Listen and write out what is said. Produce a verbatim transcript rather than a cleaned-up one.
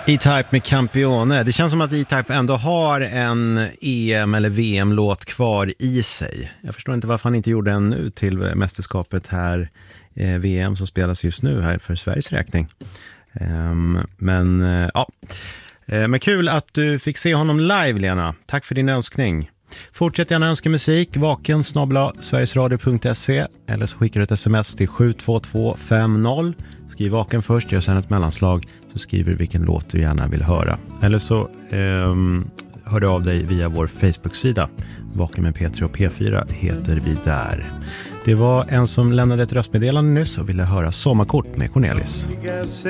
E-Type med Campione. Det känns som att E-Type ändå har en E M- eller V M-låt kvar i sig. Jag förstår inte varför han inte gjorde en nu till mästerskapet här, eh, V M som spelas just nu här för Sveriges räkning. Um, men uh, ja, uh, men kul att du fick se honom live, Lena. Tack för din önskning. Fortsätt gärna önska musik, vaken snabel-a sverigesradio punkt se eller så skickar du ett sms till sju två två fem noll. Skriv vaken först, gör sen ett mellanslag, så skriver du vilken låt du gärna vill höra. Eller så um, hör du av dig via vår Facebook-sida. Vaken med P tre och P fyra heter vi där. Det var en som lämnade ett röstmeddelande nyss och ville höra Sommarkort med Cornelis. Somliga